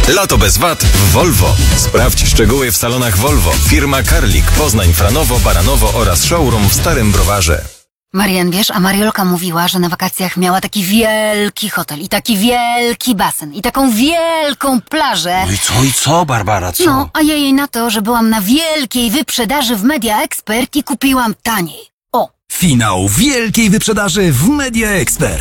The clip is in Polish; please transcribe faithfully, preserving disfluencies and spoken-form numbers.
Lato bez wad w Volvo. Sprawdź szczegóły w salonach Volvo. Firma Karlik, Poznań, Franowo, Baranowo oraz showroom w Starym Browarze. Marian, wiesz, a Mariolka mówiła, że na wakacjach miała taki wielki hotel i taki wielki basen i taką wielką plażę. No i co, i co, Barbara, co? No, a ja jej na to, że byłam na wielkiej wyprzedaży w Media Expert i kupiłam taniej. O! Finał wielkiej wyprzedaży w Media Expert.